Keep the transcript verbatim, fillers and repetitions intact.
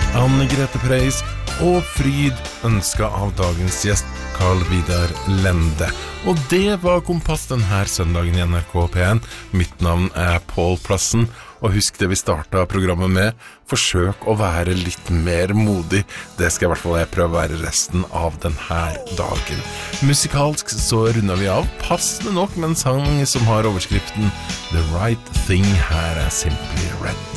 Anne Grete Preis og fryd ønsket av dagens gjest Carl Vidar Lende. Og det var Kompass denne søndagen i N R K P en. Mitt navn er Paul Plassen, og husk det vi startet programmet med. Forsøk å være litt mer modig. Det skal i hvert fall jeg prøve å være resten av denne dagen. Musikalsk så runder vi av, passende nok med en sang som har overskriften The Right Thing. Her er Simply Red.